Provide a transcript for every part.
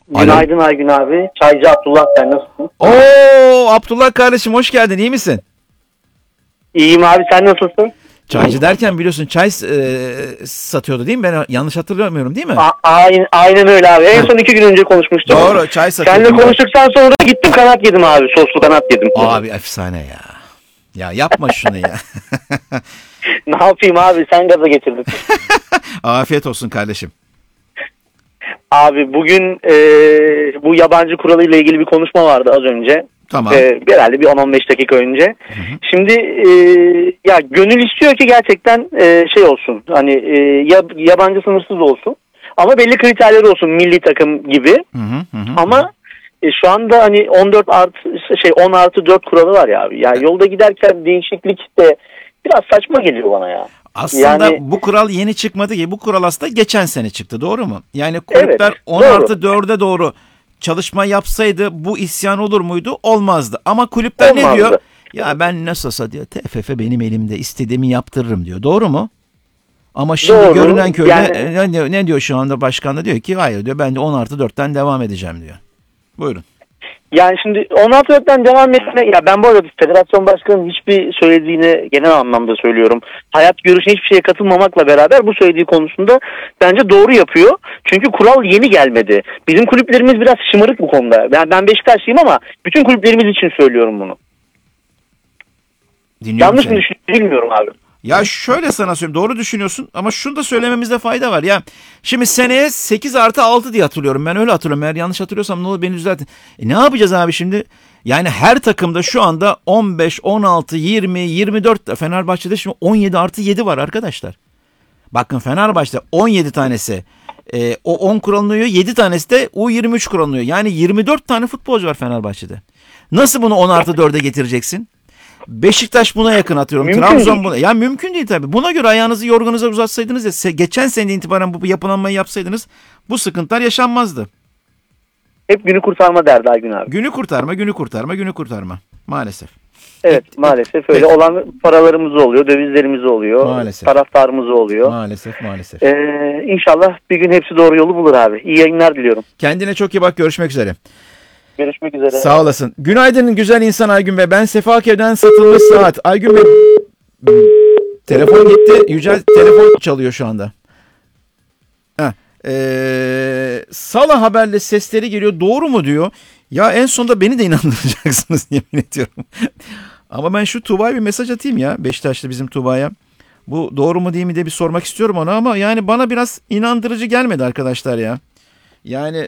Alo. Günaydın Aygün abi. Çaycı Abdullah, sen nasılsın? Oo, Abdullah kardeşim hoş geldin. İyi misin? İyiyim abi, sen nasılsın? Çaycı derken biliyorsun çay satıyordu değil mi? Ben yanlış hatırlamıyorum değil mi? Aynen öyle abi. En son 2 gün önce konuşmuştuk. Doğru, çay satıyordu. Seninle konuştuktan sonra gittim kanat yedim abi. Soslu kanat yedim. Abi efsane ya. Ya yapma şunu ya. Ne yapayım abi, sen gaza getirdin. Afiyet olsun kardeşim. Abi bugün bu yabancı kuralıyla ilgili bir konuşma vardı az önce. Tamam. Herhalde bir 10-15 dakika önce. Hı-hı. Şimdi ya gönül istiyor ki gerçekten şey olsun. Hani yabancı sınırsız olsun. Ama belli kriterleri olsun, milli takım gibi. Hı. Ama şu anda hani 10 artı 4 kuralı var ya abi. Yani yolda giderken değişiklik de biraz saçma geliyor bana ya. Aslında bu kural yeni çıkmadı ki. Bu kural aslında geçen sene çıktı, doğru mu? Yani kulüpler evet, 10 artı 4'e doğru çalışma yapsaydı bu isyan olur muydu? Olmazdı. Ama kulüpler ne diyor? Ya ben nasılsa diyor TFF benim elimde, istediğimi yaptırırım diyor. Doğru mu? Ama şimdi doğru. görünen köyde ne diyor şu anda başkan da diyor ki hayır diyor, ben de 10 artı 4'ten devam edeceğim diyor. Buyurun. Yani şimdi 16'dan devam etme, ya ben bu arada federasyon başkanının hiçbir söylediğini genel anlamda söylüyorum. Hayat görüşüne hiçbir şeye katılmamakla beraber bu söylediği konusunda bence doğru yapıyor. Çünkü kural yeni gelmedi. Bizim kulüplerimiz biraz şımarık bu konuda. Ben Beşiktaşlıyım ama bütün kulüplerimiz için söylüyorum bunu. Yanlış mı düşünüyorum bilmiyorum abi. Ya şöyle sana söyleyeyim, doğru düşünüyorsun ama şunu da söylememizde fayda var. Ya şimdi seneye 8 artı 6 diye hatırlıyorum. Ben öyle hatırlıyorum. Eğer yanlış hatırlıyorsam ne olur beni düzeltin. Ne yapacağız abi şimdi? Yani her takımda şu anda 15, 16, 20, 24, Fenerbahçe'de şimdi 17 artı 7 var arkadaşlar. Bakın Fenerbahçe'de 17 tanesi o 10 kuralına uyuyor. 7 tanesi de U23 kuralına uyuyor. Yani 24 tane futbolcu var Fenerbahçe'de. Nasıl bunu 10 artı 4'e getireceksin? Beşiktaş buna yakın atıyorum. Mümkün Trabzon değil. buna. Ya mümkün değil tabii. Buna göre ayağınızı yorganuza uzatsaydınız ya, geçen sene itibaren bu yapılanmayı yapsaydınız bu sıkıntılar yaşanmazdı. Hep günü kurtarma derdi Aygün abi. Günü kurtarma. Maalesef. Evet, maalesef öyle. Olan paralarımız oluyor, dövizlerimiz oluyor, maalesef. Taraftarımız oluyor. Maalesef. İnşallah bir gün hepsi doğru yolu bulur abi. İyi yayınlar diliyorum. Kendine çok iyi bak. Görüşmek üzere. Görüşmek üzere. Sağ olasın. Günaydın güzel insan Aygün Bey. Ben Sefakev'den satılmış saat. Aygün Bey telefon gitti. Yücel telefon çalıyor şu anda. Salah haberle sesleri geliyor. Doğru mu diyor. Ya en sonunda beni de inandıracaksınız yemin ediyorum. Ama ben şu Tuğba'ya bir mesaj atayım ya. Beşiktaşlı bizim Tuğba'ya. Bu doğru mu değil mi diye bir sormak istiyorum ona ama yani bana biraz inandırıcı gelmedi arkadaşlar ya. Yani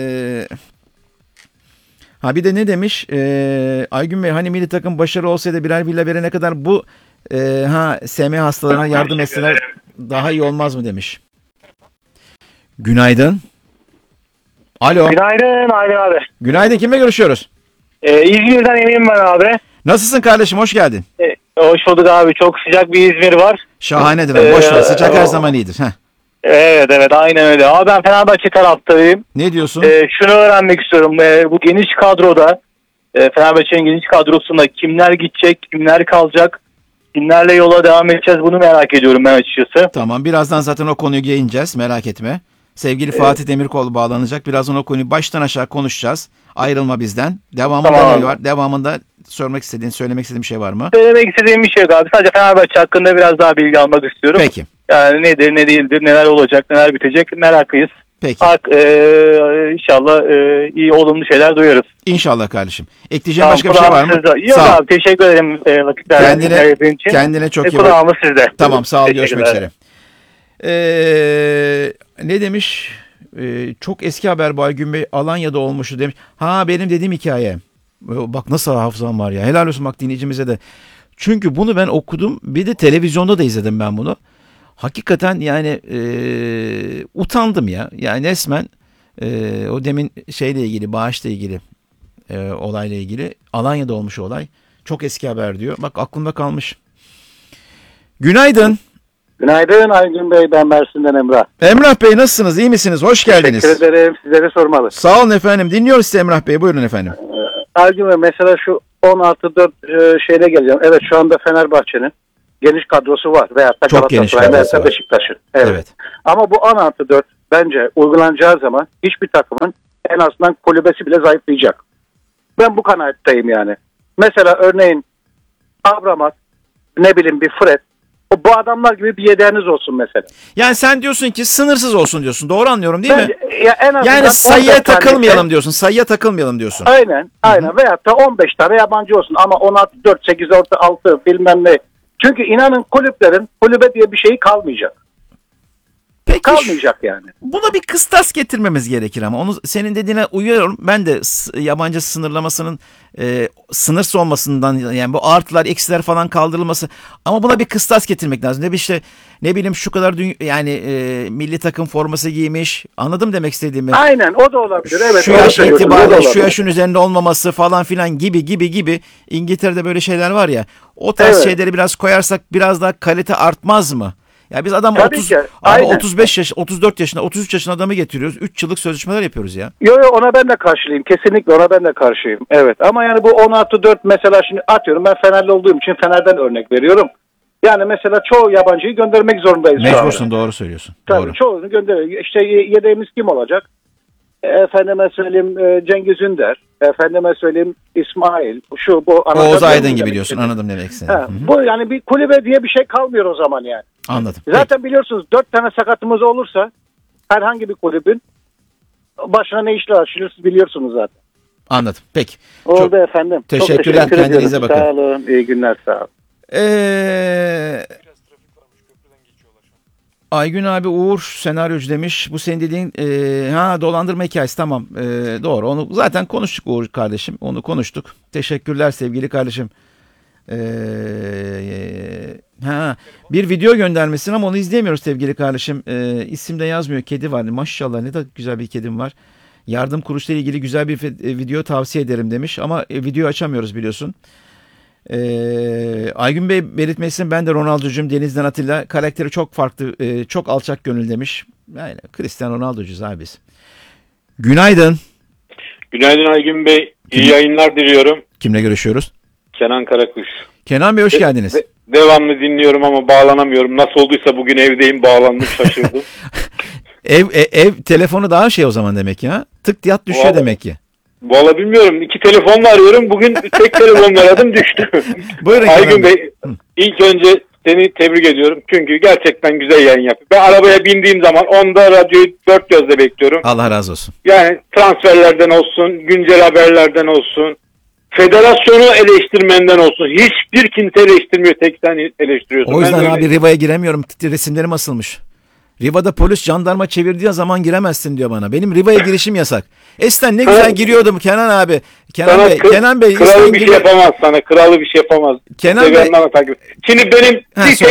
ha bir de ne demiş? Aygün Bey hani milli takım başarı olsaydı birer villa verene kadar bu SM hastalarına yardım etseler daha iyi olmaz mı demiş. Günaydın. Alo. Günaydın abi. Günaydın, kimle görüşüyoruz? İzmir'den Emin ben abi. Nasılsın kardeşim, hoş geldin. Hoş bulduk abi, çok sıcak bir İzmir var. Şahanedir abi, boş ver, sıcak her zaman iyidir. Evet aynen öyle. Abi ben Fenerbahçe taraftayım. Ne diyorsun? Şunu öğrenmek istiyorum. Bu geniş kadroda Fenerbahçe'nin geniş kadrosunda kimler gidecek, kimler kalacak, kimlerle yola devam edeceğiz, bunu merak ediyorum ben açıkçası. Tamam, birazdan zaten o konuyu değineceğiz, merak etme. Sevgili Fatih Demirkol bağlanacak. Birazdan o konuyu baştan aşağı konuşacağız. Ayrılma bizden. Devamında tamam. ne var? Devamında söylemek istediğim bir şey var mı? Söylemek istediğim bir şey yok abi. Sadece Fenerbahçe hakkında biraz daha bilgi almak istiyorum. Peki. Yani nedir, ne değildir, neler olacak, neler bitecek meraklıyız. Peki. İnşallah iyi olumlu şeyler duyarız. İnşallah kardeşim. Ekleyeceğim başka bir şey var mı? Yok sağ abi, teşekkür ederim. Kendine çok iyi bak. Kulağımız sizde. Tamam, sağ ol, görüşmek üzere. Ne demiş? Çok eski haber bu Aygün Bey, Alanya'da olmuştu demiş. Benim dediğim hikaye. Bak nasıl hafızam var ya. Helal olsun bak dinleyicimize de. Çünkü bunu ben okudum. Bir de televizyonda da izledim ben bunu. Hakikaten yani utandım ya. Yani resmen o demin şeyle ilgili, bağışla ilgili olayla ilgili. Alanya'da olmuş olay. Çok eski haber diyor. Bak aklımda kalmış. Günaydın. Günaydın Aygün Bey, ben Mersin'den Emrah. Emrah Bey nasılsınız? İyi misiniz? Hoş geldiniz. Teşekkür ederim. Sizlere sormalı. Sağ olun efendim. Dinliyoruz sizi Emrah Bey. Buyurun efendim. Aygün Bey, mesela şu 10+4 şeyine geleceğim. Evet, şu anda Fenerbahçe'nin geniş kadrosu var. Veyahut da Galatasaray veyahut da Beşiktaş'ın. Evet. Ama bu 10+4 bence uygulanacağı zaman hiçbir takımın en en azından kulübesi bile zayıflayacak. Ben bu kanaatteyim yani. Mesela örneğin Abramat, ne bileyim bir Fred, bu adamlar gibi bir yedeğiniz olsun mesela. Yani sen diyorsun ki sınırsız olsun diyorsun. Doğru anlıyorum değil mi? Ya en azından Yani sayıya 14 tane takılmayalım diyorsun. Sayıya takılmayalım diyorsun. Aynen. Veyahut da 15 tane yabancı olsun ama 16, 4, 8, 6 bilmem ne. Çünkü inanın kulüplerin kulübe diye bir şey kalmayacak. Peki Kalmayacak yani. buna bir kıstas getirmemiz gerekir ama onu senin dediğine uyuyorum. Ben de yabancı sınırlamasının sınırsız olmasından yani bu artılar eksiler falan kaldırılması ama buna bir kıstas getirmek lazım. Ne bileyim şu kadar yani milli takım forması giymiş. Anladım demek istediğimi. Aynen o da olabilir. Evet. Şu yaş itibariyle şu yaşın üzerinde olmaması falan filan gibi İngiltere'de böyle şeyler var ya. O tarz şeyleri biraz koyarsak biraz daha kalite artmaz mı? Ya biz adam Tabii 30 ki, abi aynen. 35 yaş, 34 yaşında, 33 yaşında adamı getiriyoruz. 3 yıllık sözleşmeler yapıyoruz ya. Yo ona ben de karşıyım. Kesinlikle ona ben de karşıyım. Evet ama yani bu 16-4 mesela şimdi atıyorum ben Fenerli olduğum için Fener'den örnek veriyorum. Yani mesela çoğu yabancıyı göndermek zorundayız. Mecbursun, doğru söylüyorsun. Tabii Doğru. çoğunu gönderiyor. İşte yedeğimiz kim olacak? Efendime söyleyeyim Cengiz Ünder. Efendime söyleyeyim İsmail. Şu bu. Oğuz Aydın gibi diyorsun. Anladım demek istediğini. Bu yani bir kulübe diye bir şey kalmıyor o zaman yani. Anladım. Zaten biliyorsunuz 4 tane sakatımız olursa herhangi bir kulübün başına ne işler açılır siz biliyorsunuz zaten. Anladım. Peki. Oldu efendim. Teşekkürler. Çok teşekkür Kendinize ediyorum. bakın. Sağ olun. İyi günler. Sağ olun. Aygün abi Uğur senaryocu demiş. Bu senin dediğin dolandırma hikayesi tamam. Doğru. Onu zaten konuştuk Uğur kardeşim. Onu konuştuk. Teşekkürler sevgili kardeşim. Bir video göndermesin ama onu izleyemiyoruz sevgili kardeşim. İsim de yazmıyor. Kedi var. Maşallah ne de güzel bir kedim var. Yardım kuruluşları ilgili güzel bir video tavsiye ederim demiş. Ama video açamıyoruz biliyorsun. Aygün Bey belirtmesin ben de Ronaldo'cuyum Deniz'den Atilla karakteri çok farklı çok alçak gönül demiş. Yani Cristiano Ronaldo'cuyuz abi biz. Günaydın. Günaydın Aygün Bey. İyi yayınlar diliyorum. Kimle görüşüyoruz? Kenan Karakuş. Kenan Bey hoş geldiniz. Devamlı dinliyorum ama bağlanamıyorum. Nasıl olduysa bugün evdeyim bağlandım şaşırdım. ev telefonu daha şey o zaman demek ya. Tık diyat düşüyor Vallahi, demek ki. Valla bilmiyorum. 2 telefonla arıyorum. Bugün tek telefonla aradım düştü. Buyurun Aygün Bey ilk önce seni tebrik ediyorum. Çünkü gerçekten güzel yayın yapıyor. Ben arabaya bindiğim zaman onda radyoyu dört gözle bekliyorum. Allah razı olsun. Yani transferlerden olsun, güncel haberlerden olsun, federasyonu eleştirmenden olsun. Hiçbir kimse eleştirmiyor. Tek sen eleştiriyorsun. O yüzden abi Riva'ya giremiyorum. Resimlerim asılmış. Riva'da polis jandarma çevirdiği zaman giremezsin diyor bana. Benim Riva'ya girişim yasak. Eskiden ne güzel giriyordum Kenan abi. Kenan Bey. Kralı bir şey yapamaz sana. Kralı bir şey yapamaz. Kenan Bey. Şimdi benim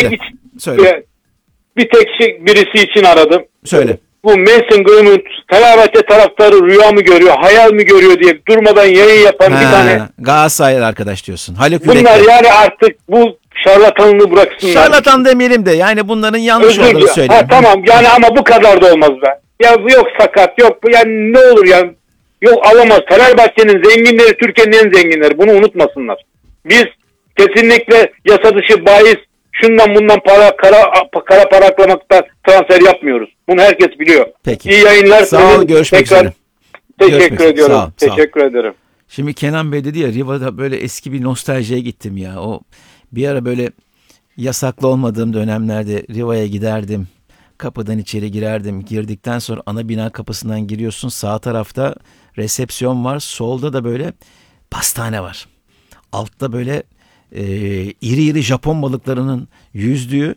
bir tek birisi için aradım. Söyle. Bu Mason Greenwood Fenerbahçe taraftarı rüya mı görüyor, hayal mi görüyor diye durmadan yayın yapan bir tane. Galatasaraylı arkadaş diyorsun. Haluk Bunlar Yürekli. yani artık bu şarlatanlığı bıraksınlar. Şarlatan demeyelim de yani bunların yanlış olduğunu söyleyeyim. Tamam yani ama bu kadar da olmaz be. Ya yok sakat yok yani ne olur ya. Yok alamaz. Fenerbahçe'nin zenginleri Türkiye'nin en zenginleri. Bunu unutmasınlar. Biz kesinlikle yasa dışı bahis şundan bundan kara para aklamakta transfer yapmıyoruz. Bunu herkes biliyor. Peki. İyi yayınlar. Sağ ol, görüşmek üzere. Teşekkür ediyorum. Sağ ol. Teşekkür ederim. Şimdi Kenan Bey dedi ya Riva'da böyle eski bir nostaljiye gittim ya. O bir ara böyle yasaklı olmadığım dönemlerde Riva'ya giderdim. Kapıdan içeri girerdim. Girdikten sonra ana bina kapısından giriyorsun. Sağ tarafta resepsiyon var. Solda da böyle pastane var. Altta böyle iri iri Japon balıklarının yüzdüğü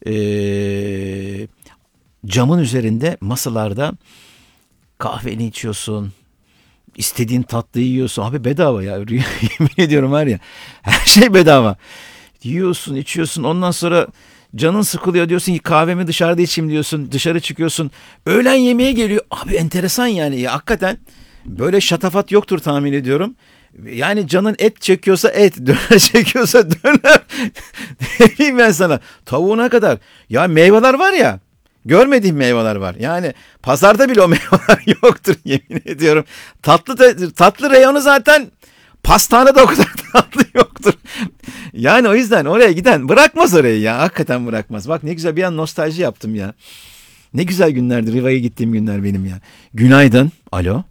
camın üzerinde masalarda kahveni içiyorsun. İstediğin tatlıyı yiyorsun. Abi bedava ya. Yemin ediyorum var ya. Her şey bedava. Yiyorsun, içiyorsun. Ondan sonra canın sıkılıyor diyorsun ki kahvemi dışarıda içeyim diyorsun. Dışarı çıkıyorsun. Öğlen yemeğe geliyor. Abi enteresan yani. Ya, hakikaten böyle şatafat yoktur tahmin ediyorum. Yani canın et çekiyorsa et, döner çekiyorsa döner. Ne diyeyim ben sana? Tavuğuna kadar. Ya meyveler var ya. Görmediğim meyveler var. Yani pazarda bile o meyveler yoktur yemin ediyorum. Tatlı reyonu zaten pastanede o kadar tatlı yoktur. Yani o yüzden oraya giden bırakmaz orayı ya. Hakikaten bırakmaz. Bak ne güzel bir an nostalji yaptım ya. Ne güzel günlerdi Riva'ya gittiğim günler benim ya. Günaydın. Alo.